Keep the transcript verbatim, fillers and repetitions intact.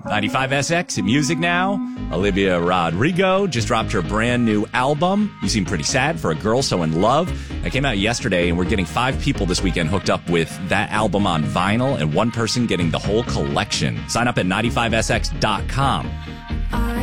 ninety-five S X in music now. Olivia Rodrigo just dropped her brand new album. You seem pretty sad for a girl so in love. It came out yesterday, and we're getting five people this weekend hooked up with that album on vinyl, and one person getting the whole collection. Sign up at ninety-five S X dot com.